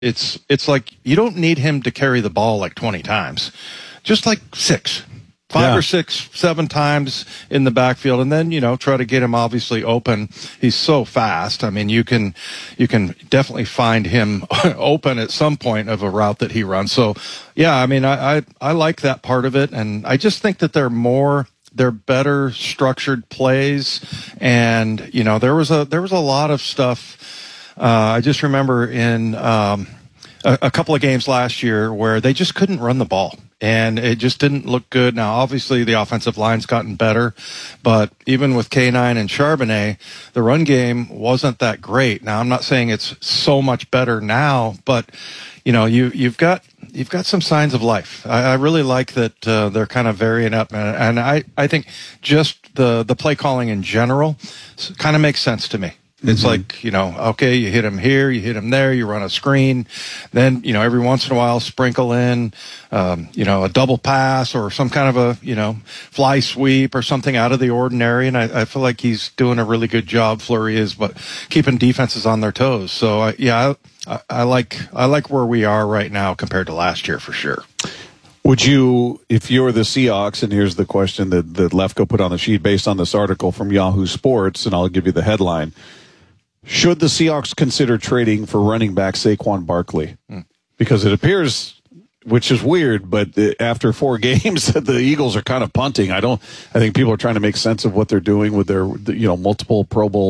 It's like you don't need him to carry the ball like 20 times. Just like 5 or 6, 7 times in the backfield, and then, try to get him obviously open. He's so fast. I mean, you can definitely find him open at some point of a route that he runs. So, yeah, I mean, I like that part of it, and I just think that they're better structured plays, and there was a lot of stuff. I just remember in a couple of games last year where they just couldn't run the ball. And it just didn't look good. Now, obviously, the offensive line's gotten better, but even with K9 and Charbonnet, the run game wasn't that great. Now, I'm not saying it's so much better now, but you've got some signs of life. I really like that they're kind of varying up, and I think just the play calling in general kind of makes sense to me. It's like, okay, you hit him here, you hit him there, you run a screen. Then, every once in a while, sprinkle in, a double pass or some kind of a, fly sweep or something out of the ordinary. And I feel like he's doing a really good job, Fleury is, but keeping defenses on their toes. So, I like where we are right now compared to last year for sure. Would you, if you're the Seahawks, and here's the question that Lefko put on the sheet based on this article from Yahoo Sports, and I'll give you the headline. Should the Seahawks consider trading for running back Saquon Barkley? Because it appears, which is weird, but after 4 games, the Eagles are kind of punting. I think people are trying to make sense of what they're doing with their, multiple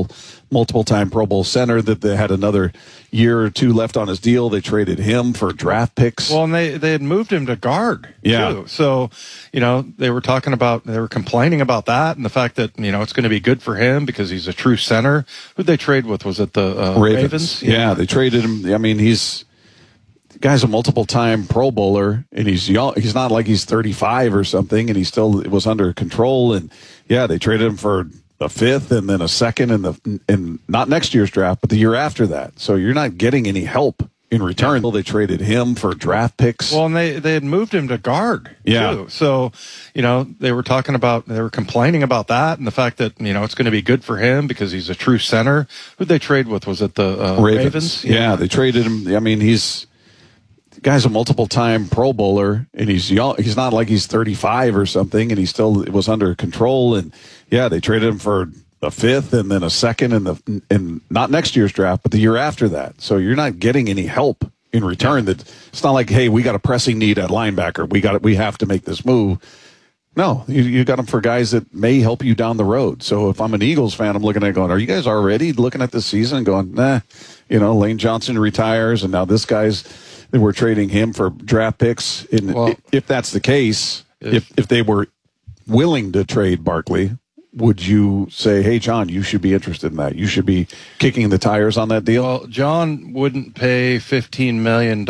time Pro Bowl center that they had another year or 2 left on his deal. They traded him for draft picks. Well, and they had moved him to guard, too. So, they were complaining about that and the fact that, it's going to be good for him because he's a true center. Who'd they trade with? Was it the Ravens? Yeah, they traded him. I mean, the guy's a multiple-time Pro Bowler, and he's young. He's not like he's 35 or something, and he still was under control. And, yeah, they traded him for a 5th and then a 2nd in not next year's draft, but the year after that. So you're not getting any help in return. They traded him for draft picks. Well, and they had moved him to guard, too. So, they were complaining about that and the fact that, it's going to be good for him because he's a true center. Who'd they trade with? Was it the Ravens? Yeah, they traded him. I mean, the guy's a multiple-time Pro Bowler, and he's young. He's not like he's 35 or something, and he still was under control. And, yeah, they traded him for a 5th and then a 2nd in not next year's draft, but the year after that. So you're not getting any help in return. That it's not like, hey, we got a pressing need at linebacker. We have to make this move. No, you got them for guys that may help you down the road. So if I'm an Eagles fan, I'm looking at it going, are you guys already looking at this season and going, nah, Lane Johnson retires, and now this guy's, we're trading him for draft picks. If that's the case, if they were willing to trade Barkley, would you say, hey, John, you should be interested in that? You should be kicking the tires on that deal? Well, John wouldn't pay $15 million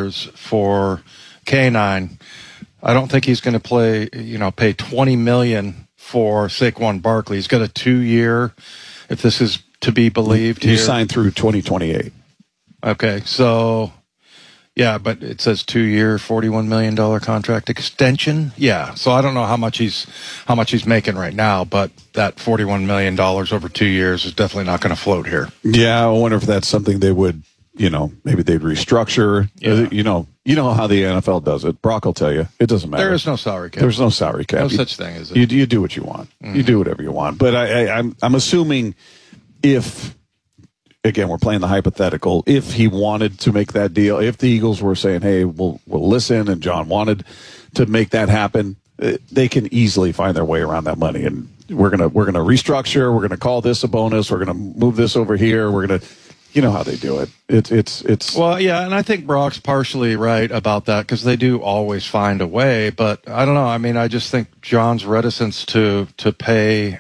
for K9. I don't think he's going to pay $20 million for Saquon Barkley. He's got a 2-year, if this is to be believed. He signed through 2028. Okay, so... Yeah, but it says 2-year, $41 million contract extension. Yeah, so I don't know how much he's making right now, but that $41 million over 2 years is definitely not going to float here. Yeah, I wonder if that's something they would, maybe they'd restructure. Yeah. You know how the NFL does it. Brock will tell you, it doesn't matter. There is no salary cap. There's no salary cap. No such thing, is it? You do what you want. Mm-hmm. You do whatever you want. But I'm assuming if. Again, we're playing the hypothetical. If he wanted to make that deal, if the Eagles were saying, hey, we'll listen, and John wanted to make that happen, they can easily find their way around that money. And we're gonna restructure. We're gonna call this a bonus. We're gonna move this over here. We're gonna, how they do it. It's well, yeah, and I think Brock's partially right about that because they do always find a way. But I don't know. I mean, I just think John's reticence to pay.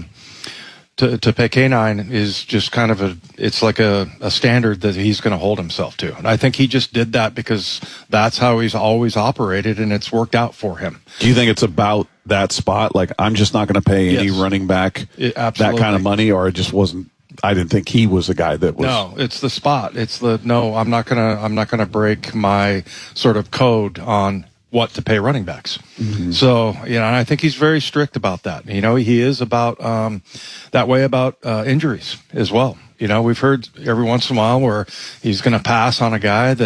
To pay K9 is just kind of it's like a standard that he's going to hold himself to. And I think he just did that because that's how he's always operated, and it's worked out for him. Do you think it's about that spot? Like, I'm just not going to pay any running back that kind of money, or it just wasn't? I didn't think he was the guy that was. No, it's the spot. I'm not gonna break my sort of code on what to pay running backs. So, and I think he's very strict about that. He is about that way about injuries as well. We've heard every once in a while where he's going to pass on a guy that